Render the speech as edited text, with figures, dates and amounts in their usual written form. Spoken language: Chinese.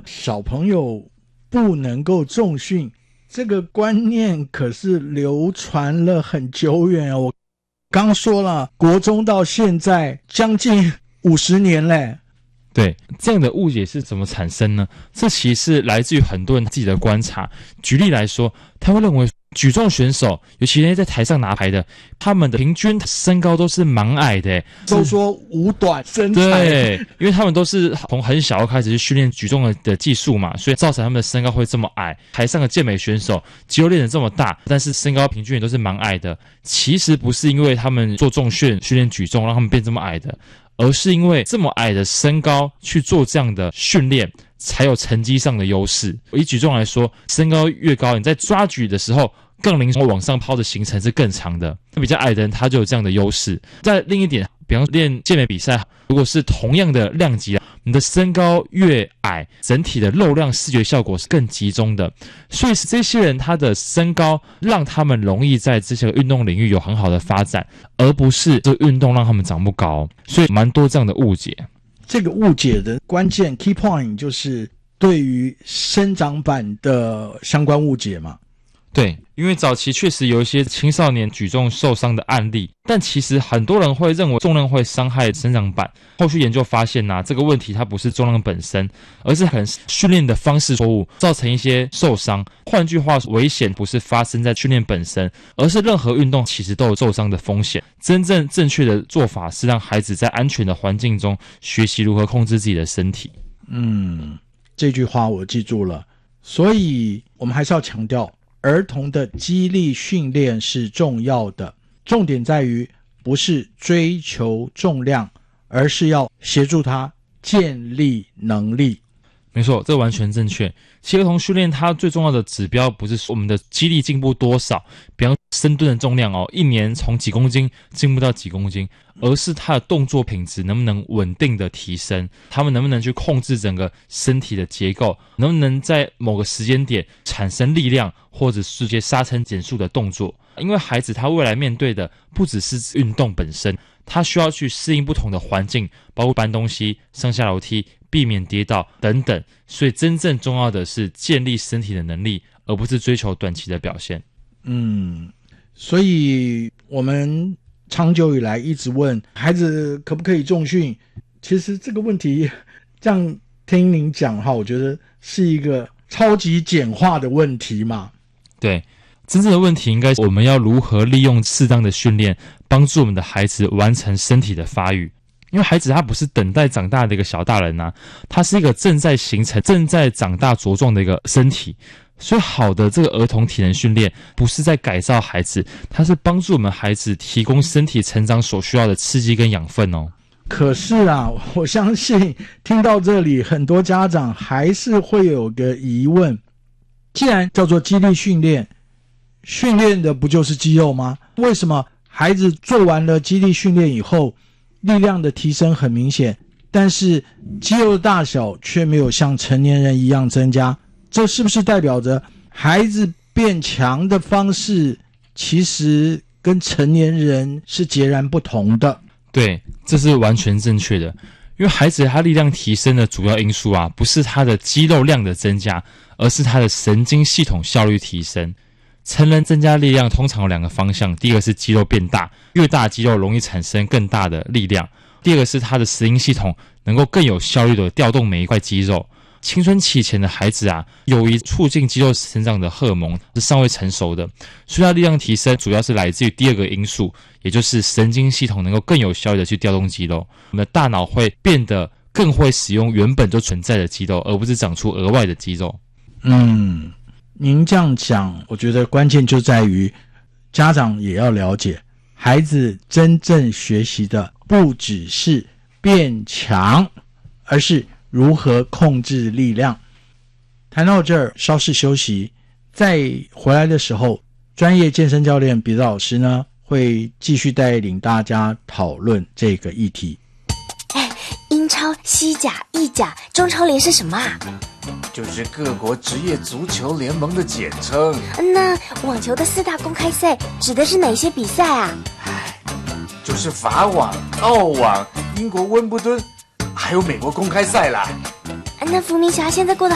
小朋友不能够重训，这个观念可是流传了很久远哦。我刚说了，国中到现在将近50年嘞。 对，这样的误解是怎么产生呢？这其实是来自于很多人自己的观察。举例来说，他会认为举重选手，尤其那些在台上拿牌的，他们的平均身高都是蛮矮的， 都说五短身材。 对，因为他们都是从很小开始去训练举重的技术嘛，所以造成他们的身高会这么矮。台上的健美选手肌肉练得这么大，但是身高平均也都是蛮矮的。其实不是因为他们做重训练举重让他们变这么矮的，而是因为这么矮的身高去做这样的训练，才有成绩上的优势。以举重来说，身高越高，你在抓举的时候，杠铃往上抛的行程是更长的。比较矮的人，他就有这样的优势。在另一点，比方练健美比赛，如果是同样的量级，你的身高越矮，整体的肉量视觉效果是更集中的。所以这些人他的身高让他们容易在这些运动领域有很好的发展，而不是这个运动让他们长不高。所以蛮多这样的误解。 这个误解的关键 key point 就是对于生长板的相关误解嘛。 对，因为早期确实有一些青少年举重受伤的案例，但其实很多人会认为重量会伤害生长板。后续研究发现这个问题它不是重量本身，而是可能训练的方式错误，造成一些受伤。换句话说，危险不是发生在训练本身，而是任何运动其实都有受伤的风险。真正正确的做法是让孩子在安全的环境中学习如何控制自己的身体。 这句话我记住了。所以我们还是要强调，儿童的肌力训练是重要的，重点在于不是追求重量，而是要协助他建立能力。 没错，这完全正确。其实儿童训练它最重要的指标不是说我们的肌力进步多少，比方深蹲的重量一年从几公斤进步到几公斤，而是他的动作品质能不能稳定的提升，他们能不能去控制整个身体的结构，能不能在某个时间点产生力量，或者是些刹车减速的动作。因为孩子他未来面对的不只是运动本身，他需要去适应不同的环境，包括搬东西、上下楼梯、避免跌倒等等。所以真正重要的是建立身体的能力，而不是追求短期的表现。 所以我们长久以来一直问孩子可不可以重训，其实这个问题这样听您讲的话，我觉得是一个超级简化的问题嘛。 对，真正的问题应该是我们要如何利用适当的训练，帮助我们的孩子完成身体的发育。因为孩子他不是等待长大的一个小大人他是一个正在形成、正在长大茁壮的一个身体。所以好的这个儿童体能训练不是在改造孩子，它是帮助我们孩子提供身体成长所需要的刺激跟养分可是我相信听到这里，很多家长还是会有个疑问，既然叫做肌力训练，训练的不就是肌肉吗？为什么孩子做完了肌力训练以后，力量的提升很明显，但是肌肉的大小却没有像成年人一样增加？这是不是代表着孩子变强的方式其实跟成年人是截然不同的？ 对，这是完全正确的。因为孩子他力量提升的主要因素不是他的肌肉量的增加，而是他的神经系统效率提升。成人增加力量通常有2个方向，第一个是肌肉变大，越大肌肉容易产生更大的力量；第二个是他的神经系统能够更有效率的调动每一块肌肉。青春期前的孩子由于促进肌肉成长的荷尔蒙是尚未成熟的，所以他力量提升主要是来自于第2个因素，也就是神经系统能够更有效率的去调动肌肉。我们的大脑会变得更会使用原本就存在的肌肉，而不是长出额外的肌肉。 您这样讲，我觉得关键就在于家长也要了解，孩子真正学习的不只是变强，而是如何控制力量。谈到这儿，稍事休息，再回来的时候，专业健身教练彼得老师呢，会继续带领大家讨论这个议题。 英超、西甲、意甲、中超联是什么就是各国职业足球联盟的简称。 那网球的4大公开赛指的是哪些比赛就是法网、澳网、英国温布敦，还有美国公开赛啦。 那伏明霞现在过得